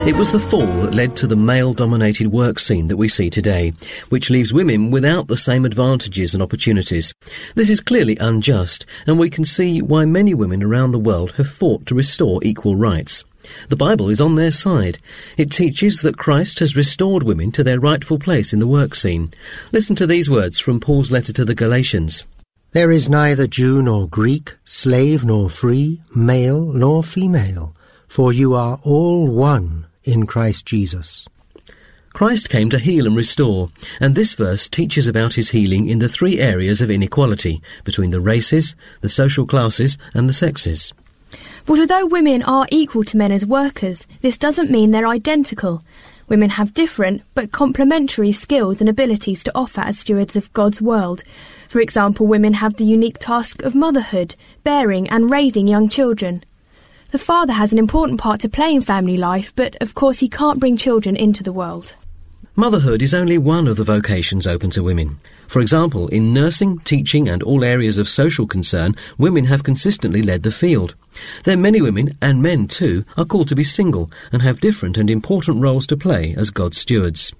It was the fall that led to the male-dominated work scene that we see today, which leaves women without the same advantages and opportunities. This is clearly unjust, and we can see why many women around the world have fought to restore equal rights. The Bible is on their side. It teaches that Christ has restored women to their rightful place in the work scene. Listen to these words from Paul's letter to the Galatians. There is neither Jew nor Greek, slave nor free, male nor female, for you are all one in Christ Jesus. Christ came to heal and restore, and this verse teaches about his healing in the three areas of inequality between the races, the social classes and the sexes. But although women are equal to men as workers, this doesn't mean they're identical. Women have different but complementary skills and abilities to offer as stewards of God's world. For example, women have the unique task of motherhood, bearing and raising young children. The father has an important part to play in family life, but of course he can't bring children into the world. Motherhood is only one of the vocations open to women. For example, in nursing, teaching and all areas of social concern, women have consistently led the field. Then many women, and men too, are called to be single and have different and important roles to play as God's stewards.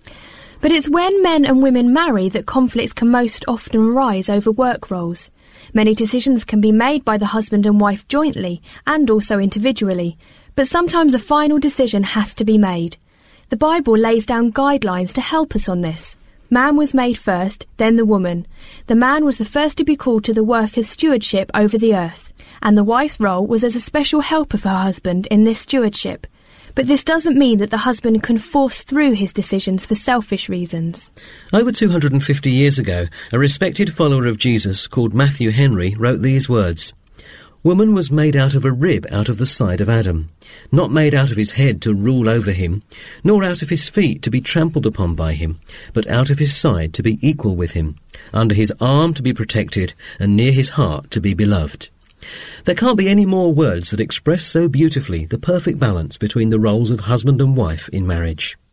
But it's when men and women marry that conflicts can most often arise over work roles. Many decisions can be made by the husband and wife jointly and also individually, but sometimes a final decision has to be made. The Bible lays down guidelines to help us on this. Man was made first, then the woman. The man was the first to be called to the work of stewardship over the earth, and the wife's role was as a special helper for her husband in this stewardship. But this doesn't mean that the husband can force through his decisions for selfish reasons. Over 250 years ago, a respected follower of Jesus called Matthew Henry wrote these words: "Woman was made out of a rib out of the side of Adam, not made out of his head to rule over him, nor out of his feet to be trampled upon by him, but out of his side to be equal with him, under his arm to be protected, and near his heart to be beloved." There can't be any more words that express so beautifully the perfect balance between the roles of husband and wife in marriage.